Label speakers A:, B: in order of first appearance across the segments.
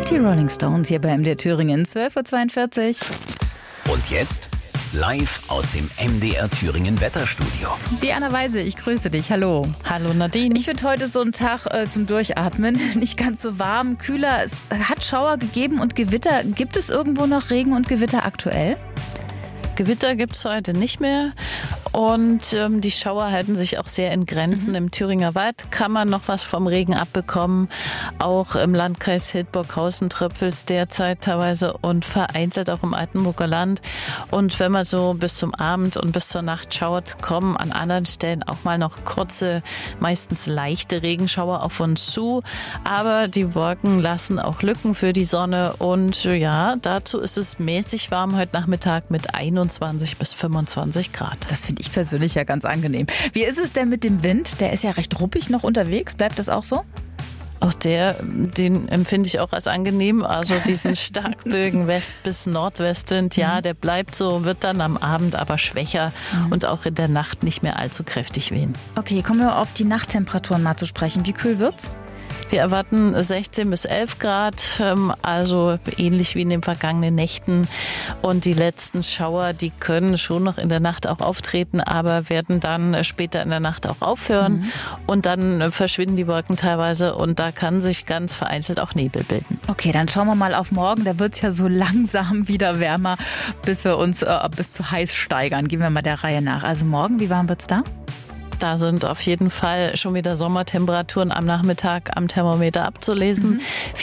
A: sind die Rolling Stones hier bei MDR Thüringen, 12.42 Uhr.
B: Und jetzt live aus dem MDR Thüringen Wetterstudio.
A: Diana Weise, ich grüße dich. Hallo.
C: Hallo Nadine.
A: Ich finde heute so einen Tag zum Durchatmen. Nicht ganz so warm, kühler. Es hat Schauer gegeben und Gewitter. Gibt es irgendwo noch Regen und Gewitter aktuell?
C: Gewitter gibt es heute nicht mehr und die Schauer halten sich auch sehr in Grenzen. Im Thüringer Wald kann man noch was vom Regen abbekommen. Auch im Landkreis Hildburghausen tröpfelt es derzeit teilweise und vereinzelt auch im Altenburger Land. Und wenn man so bis zum Abend und bis zur Nacht schaut, kommen an anderen Stellen auch mal noch kurze, meistens leichte Regenschauer auf uns zu. Aber die Wolken lassen auch Lücken für die Sonne und ja, dazu ist es mäßig warm heute Nachmittag mit 21 bis 25 Grad.
A: Das finde ich persönlich ja ganz angenehm. Wie ist es denn mit dem Wind? Der ist ja recht ruppig noch unterwegs. Bleibt das auch so?
C: Auch den empfinde ich auch als angenehm. Also diesen starkböigen West- bis Nordwestwind, ja, der bleibt so, wird dann am Abend aber schwächer und auch in der Nacht nicht mehr allzu kräftig wehen.
A: Okay, kommen wir auf die Nachttemperaturen mal zu sprechen. Wie kühl wird's?
C: Wir erwarten 16 bis 11 Grad, also ähnlich wie in den vergangenen Nächten. Und die letzten Schauer, die können schon noch in der Nacht auch auftreten, aber werden dann später in der Nacht auch aufhören. Und dann verschwinden die Wolken teilweise und da kann sich ganz vereinzelt auch Nebel bilden.
A: Okay, dann schauen wir mal auf morgen. Da wird es ja so langsam wieder wärmer, bis wir uns bis zu heiß steigern. Gehen wir mal der Reihe nach. Also morgen, wie warm wird's da?
C: Da sind auf jeden Fall schon wieder Sommertemperaturen am Nachmittag am Thermometer abzulesen.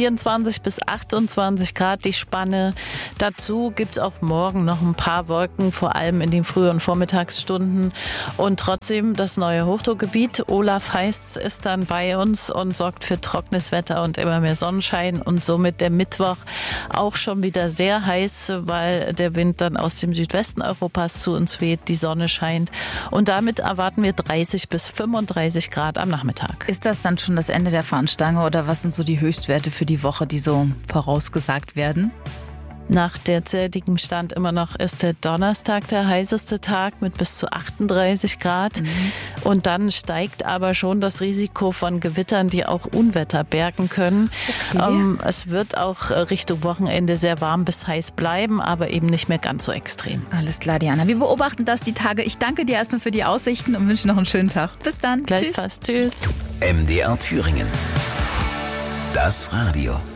C: 24 bis 28 Grad die Spanne. Dazu gibt es auch morgen noch ein paar Wolken, vor allem in den frühen Vormittagsstunden. Und trotzdem das neue Hochdruckgebiet, Olaf heißt's, ist dann bei uns und sorgt für trockenes Wetter und immer mehr Sonnenschein. Und somit der Mittwoch auch schon wieder sehr heiß, weil der Wind dann aus dem Südwesten Europas zu uns weht, die Sonne scheint. Und damit erwarten wir 30 bis 35 Grad am Nachmittag.
A: Ist das dann schon das Ende der Fahnenstange oder was sind so die Höchstwerte für die Woche, die so vorausgesagt werden?
C: Nach derzeitigem Stand immer noch ist der Donnerstag der heißeste Tag mit bis zu 38 Grad. Und dann steigt aber schon das Risiko von Gewittern, die auch Unwetter bergen können.
A: Okay.
C: Es wird auch Richtung Wochenende sehr warm bis heiß bleiben, aber eben nicht mehr ganz so extrem.
A: Alles klar, Diana. Wir beobachten das die Tage. Ich danke dir erstmal für die Aussichten und wünsche noch einen schönen Tag. Bis dann.
C: Gleichfalls. Tschüss.
B: MDR Thüringen. Das Radio.